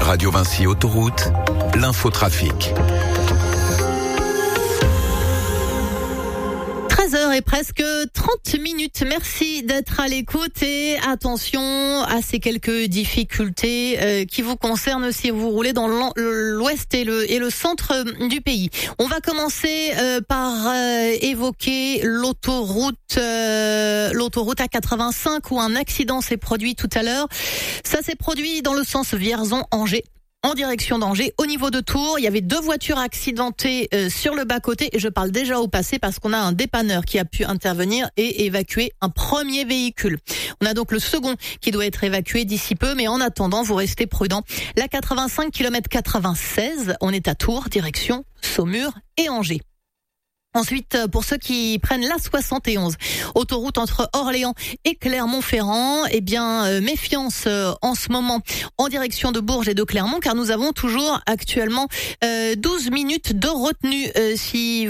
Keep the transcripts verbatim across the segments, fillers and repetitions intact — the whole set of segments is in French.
Radio Vinci Autoroute, l'infotrafic. treize heures et presque trente minutes. Merci d'être à l'écoute et attention à ces quelques difficultés euh, qui vous concernent si vous roulez dans l'ouest et le, et le centre du pays. On va commencer euh, par euh, évoquer l'autoroute euh, l'autoroute A quatre-vingt-cinq où un accident s'est produit tout à l'heure. Ça s'est produit dans le sens Vierzon-Angers. En direction d'Angers, au niveau de Tours, il y avait deux voitures accidentées euh, sur le bas-côté. Et je parle déjà au passé parce qu'on a un dépanneur qui a pu intervenir et évacuer un premier véhicule. On a donc le second qui doit être évacué d'ici peu, mais en attendant, vous restez prudents. La quatre-vingt-cinq, kilomètre quatre-vingt-seize, on est à Tours, direction Saumur et Angers. Ensuite, pour ceux qui prennent la soixante et onze, autoroute entre Orléans et Clermont-Ferrand, eh bien, euh, méfiance euh, en ce moment en direction de Bourges et de Clermont, car nous avons toujours actuellement euh, douze minutes de retenue euh, si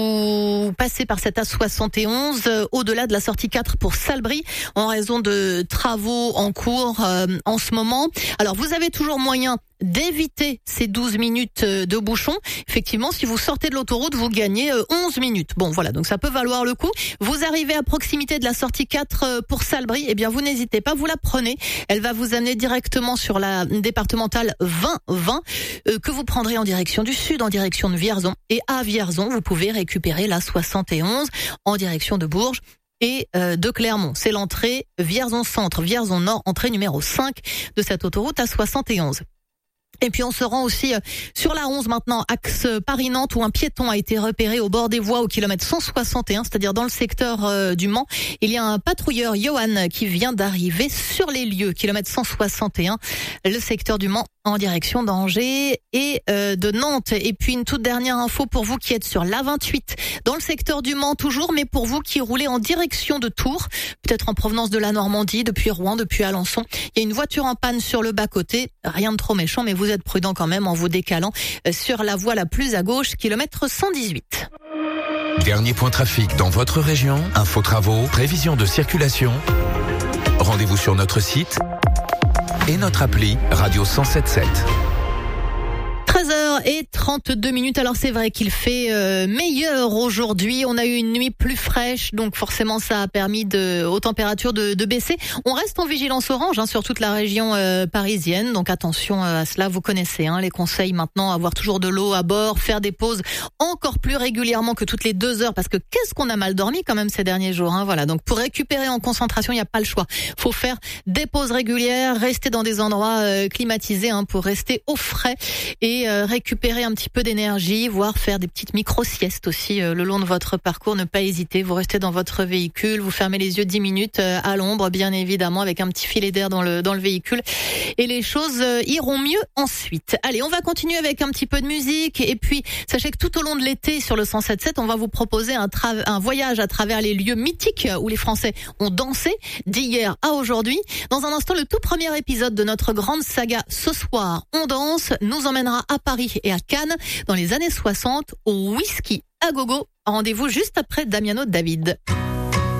vous passez par cette A soixante et onze, euh, au-delà de la sortie quatre pour Salbris, en raison de travaux en cours euh, en ce moment. Alors, vous avez toujours moyen d'éviter ces douze minutes de bouchon. Effectivement, si vous sortez de l'autoroute, vous gagnez onze minutes. Bon, voilà, donc ça peut valoir le coup. Vous arrivez à proximité de la sortie quatre pour Salbris, eh bien, vous n'hésitez pas, vous la prenez. Elle va vous amener directement sur la départementale vingt vingt, euh, que vous prendrez en direction du sud, en direction de Vierzon. Et à Vierzon, vous pouvez récupérer la soixante et onze en direction de Bourges et euh, de Clermont. C'est l'entrée Vierzon Centre, Vierzon Nord, entrée numéro cinq de cette autoroute à soixante et onze. Et puis on se rend aussi sur la onze maintenant, axe Paris-Nantes, où un piéton a été repéré au bord des voies au kilomètre cent soixante et un, c'est-à-dire dans le secteur euh, du Mans. Il y a un patrouilleur, Johan, qui vient d'arriver sur les lieux, kilomètre cent soixante et un, le secteur du Mans, en direction d'Angers et euh, de Nantes. Et puis une toute dernière info pour vous qui êtes sur l'A vingt-huit, dans le secteur du Mans toujours, mais pour vous qui roulez en direction de Tours, peut-être en provenance de la Normandie, depuis Rouen, depuis Alençon. Il y a une voiture en panne sur le bas-côté, rien de trop méchant, mais vous êtes prudent quand même en vous décalant sur la voie la plus à gauche, kilomètre cent dix-huit. Dernier point trafic dans votre région, info travaux, prévision de circulation. Rendez-vous sur notre site et notre appli Radio cent sept sept. treize heures et trente-deux minutes. Alors c'est vrai qu'il fait euh, meilleur aujourd'hui. On a eu une nuit plus fraîche, donc forcément ça a permis de, aux températures de, de baisser. On reste en vigilance orange hein, sur toute la région euh, parisienne. Donc attention à cela. Vous connaissez hein, les conseils maintenant, avoir toujours de l'eau à bord, faire des pauses encore plus régulièrement que toutes les deux heures, parce que qu'est-ce qu'on a mal dormi quand même ces derniers jours. Hein, voilà. Donc pour récupérer en concentration, il n'y a pas le choix. Faut faire des pauses régulières, rester dans des endroits euh, climatisés hein, pour rester au frais et euh, récupérer un petit peu d'énergie, voire faire des petites micro-siestes aussi euh, le long de votre parcours. Ne pas hésiter, vous restez dans votre véhicule, vous fermez les yeux dix minutes euh, à l'ombre, bien évidemment, avec un petit filet d'air dans le dans le véhicule, et les choses euh, iront mieux ensuite. Allez, on va continuer avec un petit peu de musique, et puis sachez que tout au long de l'été sur le cent sept sept, on va vous proposer un, tra- un voyage à travers les lieux mythiques où les Français ont dansé d'hier à aujourd'hui. Dans un instant, le tout premier épisode de notre grande saga Ce soir on danse nous emmènera à Paris et à Cannes dans les années soixante au whisky à gogo. Rendez-vous juste après Damiano David.